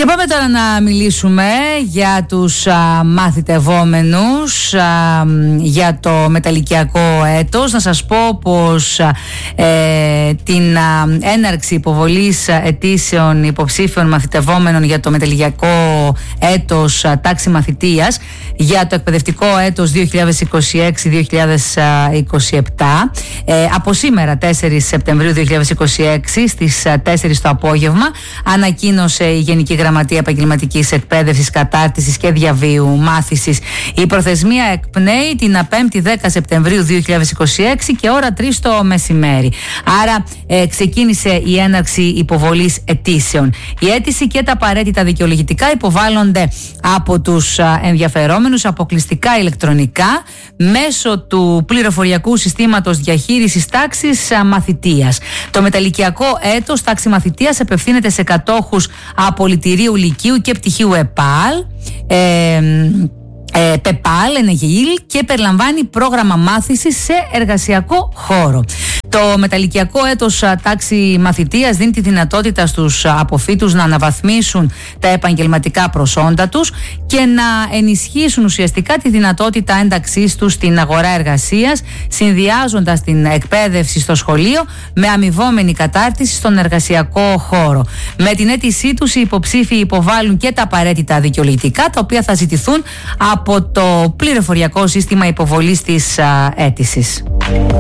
Και πάμε τώρα να μιλήσουμε για τους μαθητευόμενους για το μεταλλικιακό έτος. Να σας πω πως την έναρξη υποβολής αιτήσεων υποψήφιων μαθητευόμενων για το μεταλλικιακό έτος τάξη μαθητείας για το εκπαιδευτικό έτος 2026-2027 από σήμερα 4 Σεπτεμβρίου 2026 στις 4 το απόγευμα ανακοίνωσε η Γενική Γραμματεία Επαγγελματικής Εκπαίδευσης, Κατάρτισης και Διαβίου Μάθησης. Η προθεσμία εκπνέει την 5η 10 Σεπτεμβρίου 2026 και ώρα 3 το μεσημέρι. Άρα ξεκίνησε η έναρξη υποβολής αιτήσεων. Η αίτηση και τα απαραίτητα δικαιολογητικά υποβάλλονται από τους ενδιαφερόμενους αποκλειστικά ηλεκτρονικά μέσω του πληροφοριακού συστήματος διαχείρισης τάξης μαθητείας. Το μεταλλικιακό έτος τάξη μαθητείας απευθύνεται σε κατόχους απολυτηρίου λυκείου και πτυχίου ΕΠΑΛ, ΠΕΠΑΛ, ΕΝΕΓΙΛ και περιλαμβάνει πρόγραμμα μάθησης σε εργασιακό χώρο. Το μεταλλικιακό έτος τάξη μαθητείας δίνει τη δυνατότητα στους αποφύτους να αναβαθμίσουν τα επαγγελματικά προσόντα τους και να ενισχύσουν ουσιαστικά τη δυνατότητα ένταξής τους στην αγορά εργασίας, συνδυάζοντας την εκπαίδευση στο σχολείο με αμοιβόμενη κατάρτιση στον εργασιακό χώρο. Με την αίτησή τους οι υποψήφοι υποβάλλουν και τα απαραίτητα δικαιολογητικά, τα οποία θα ζητηθούν από το πληροφοριακό σύστημα υποβολής της αίτησης.